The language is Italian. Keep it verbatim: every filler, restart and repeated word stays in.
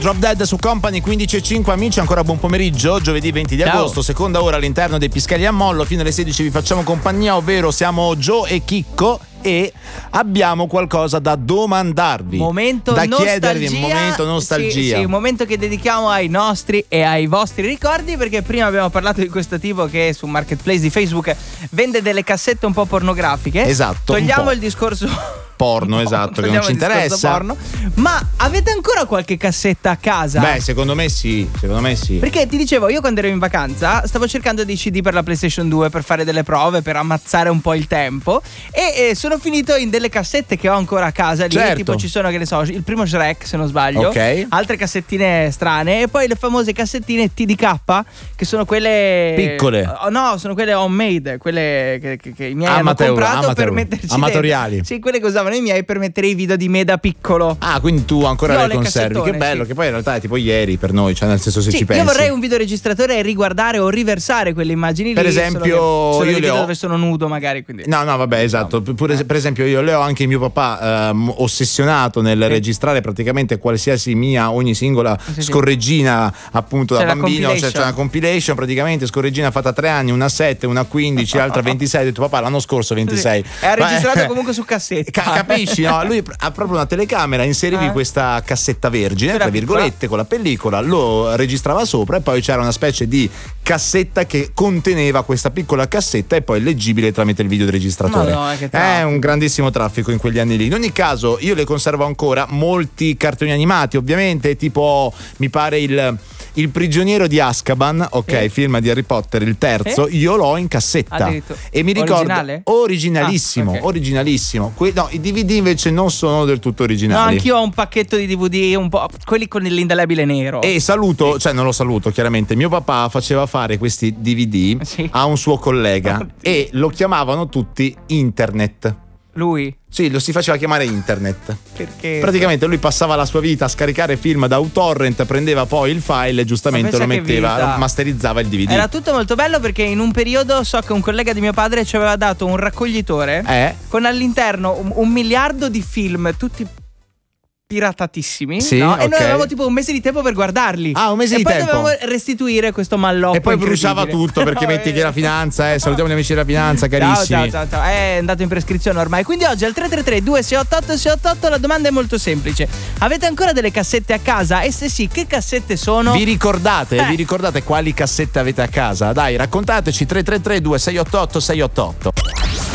Drop Dead su Company quindici e cinque, amici, ancora buon pomeriggio, giovedì venti di Ciao. agosto, seconda ora all'interno dei Pischelli a Mollo, fino alle sedici vi facciamo compagnia, ovvero siamo Gio e Chicco e abbiamo qualcosa da domandarvi, momento da nostalgia, chiedervi, un momento nostalgia. Sì, sì, un momento che dedichiamo ai nostri e ai vostri ricordi, perché prima abbiamo parlato di questo tipo che su Marketplace di Facebook vende delle cassette un po' pornografiche. Esatto. Togliamo il discorso porno, esatto, che non ci interessa. Porno. Ma avete ancora qualche cassetta a casa? Beh, secondo me sì, secondo me sì. Perché ti dicevo, io quando ero in vacanza stavo cercando dei C D per la PlayStation due per fare delle prove, per ammazzare un po' il tempo, e, e sono finito in delle cassette che ho ancora a casa lì. Certo. Tipo ci sono, che ne so, il primo Shrek, se non sbaglio, Ok. altre cassettine strane, e poi le famose cassettine T D K, che sono quelle Piccole. Oh, no, sono quelle homemade, quelle che, che, che i miei Amateur, hanno comprato amateur, per metterci amatoriali. dentro. Sì, quelle che usavano i miei per mettere i video di me da piccolo. Ah, quindi tu ancora Io ho le le conservi? Che cassettone, bello, sì. che poi in realtà è tipo ieri per noi, cioè nel senso se Sì, ci pensi. io vorrei un videoregistratore e riguardare o riversare quelle immagini Per lì, esempio, solo che, solo io le le vedo ho- dove sono nudo magari, quindi. No, no, vabbè, esatto. Pure, per esempio, io le ho anche mio papà ehm, ossessionato nel Sì. registrare praticamente qualsiasi mia, ogni singola Sì, sì. scorreggina, appunto, C'è da la bambino. Cioè, compilation. c'è una compilation, praticamente scorreggina fatta a tre anni, una a sette, una a quindici, l'altra a ventisei. Ho detto, papà, l'anno scorso ventisei. Sì. E ha registrato Beh, comunque su cassetta. Ca- capisci, no? Lui ha proprio una telecamera, inserivi Eh. questa cassetta vergine, Era tra virgolette, piccola. con la pellicola, lo registrava sopra e poi c'era una specie di cassetta che conteneva questa piccola cassetta e poi leggibile tramite il videoregistratore. Madonna, che È traffico. un grandissimo traffico in quegli anni lì. In ogni caso, io le conservo ancora, molti cartoni animati, ovviamente, tipo mi pare il Il prigioniero di Azkaban, ok, Sì. film di Harry Potter, il terzo, Sì. io l'ho in cassetta. Addirittura. E mi ricordo Originale? originalissimo, Ah, ok. originalissimo. Que- no, i D V D invece non sono del tutto No, originali. anch'io ho un pacchetto di D V D, un po' quelli con l'indelebile nero. E saluto, cioè non lo saluto chiaramente, mio papà faceva fare questi D V D Sì. a un suo collega Oddio. e lo chiamavano tutti internet. Lui? Sì, lo si faceva chiamare internet. Perché? Praticamente lui passava la sua vita a scaricare film da uTorrent, prendeva poi il file e giustamente Ma lo pensa che metteva, vita. masterizzava il D V D. Era tutto molto bello, perché in un periodo so che un collega di mio padre ci aveva dato un raccoglitore Eh? con all'interno un, un miliardo di film, tutti piratatissimi, Sì, no? E ok. noi avevamo tipo un mese di tempo per guardarli. Ah, un mese e di poi tempo. dovevamo restituire questo malloppo E poi bruciava incredibile. tutto perché No, metti eh. che la finanza, eh, salutiamo gli amici della finanza, Ciao, carissimi. ciao, ciao, ciao. È andato in prescrizione ormai. Quindi oggi al tre tre tre due sei otto otto sei otto otto la domanda è molto semplice. Avete ancora delle cassette a casa? E se sì, che cassette sono? Vi ricordate? Eh. Vi ricordate quali cassette avete a casa? Dai, raccontateci tre tre tre due sei otto otto sei otto otto.